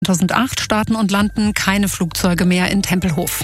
2008 starten und landen keine Flugzeuge mehr in Tempelhof.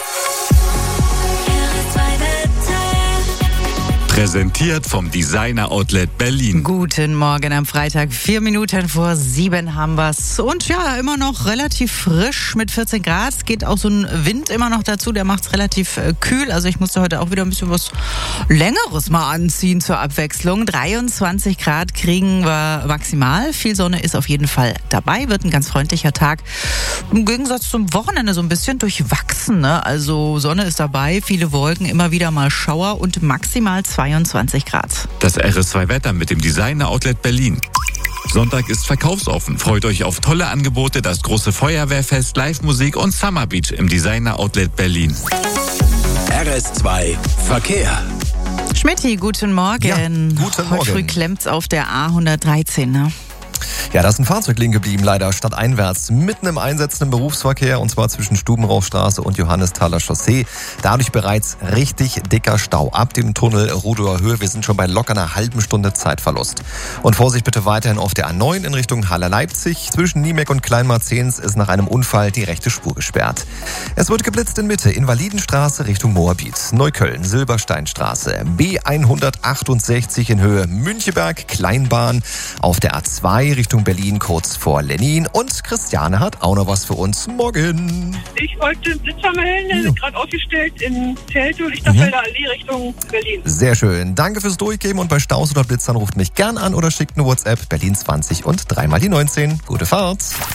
Präsentiert vom Designer Outlet Berlin. Guten Morgen am Freitag, 4 Minuten vor 7 haben wir's. Und ja, immer noch relativ frisch mit 14 Grad. Es geht auch so ein Wind immer noch dazu, der macht's relativ kühl. Also ich musste heute auch wieder ein bisschen was Längeres mal anziehen zur Abwechslung. 23 Grad kriegen wir maximal. Viel Sonne ist auf jeden Fall dabei, wird ein ganz freundlicher Tag. Im Gegensatz zum Wochenende so ein bisschen durchwachsen, ne? Also Sonne ist dabei, viele Wolken, immer wieder mal Schauer und maximal 22 Grad. Das RS2-Wetter mit dem Designer Outlet Berlin. Sonntag ist verkaufsoffen. Freut euch auf tolle Angebote, das große Feuerwehrfest, Live-Musik und Summer Beach im Designer Outlet Berlin. RS2 Verkehr. Schmidti, guten Morgen. Ja, guten Morgen. Heute früh klemmt's auf der A113, ne? Ja, da ist ein Fahrzeug liegen geblieben, leider stadteinwärts, mitten im einsetzenden Berufsverkehr, und zwar zwischen Stubenrauchstraße und Johannesthaler Chaussee. Dadurch bereits richtig dicker Stau ab dem Tunnel Rudower Höhe. Wir sind schon bei locker einer halben Stunde Zeitverlust. Und Vorsicht bitte weiterhin auf der A9 in Richtung Halle-Leipzig. Zwischen Niemek und Kleinmarzens ist nach einem Unfall die rechte Spur gesperrt. Es wird geblitzt in Mitte, Invalidenstraße Richtung Moabit, Neukölln, Silbersteinstraße, B168 in Höhe Müncheberg, Kleinbahn, auf der A2 Richtung Berlin kurz vor Lenin, und Christiane hat auch noch was für uns. Morgen. Ich wollte Blitzer melden, der gerade aufgestellt in Teltow, Lichterfelder Allee Richtung Berlin. Sehr schön. Danke fürs Durchgeben, und bei Staus oder Blitzern ruft mich gern an oder schickt eine WhatsApp Berlin 20 und 3 mal die 19. Gute Fahrt.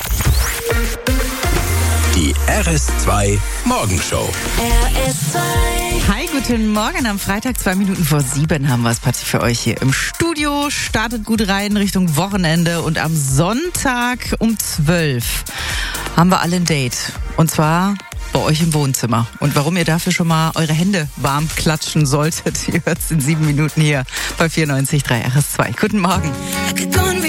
Die RS2 Morgenshow. Hi, guten Morgen. Am Freitag, 2 Minuten vor 7 haben wir es Party für euch hier im Studio. Startet gut rein Richtung Wochenende, und am Sonntag um 12 haben wir alle ein Date. Und zwar bei euch im Wohnzimmer. Und warum ihr dafür schon mal eure Hände warm klatschen solltet, ihr hört es in 7 Minuten hier bei 94.3 RS2. Guten Morgen.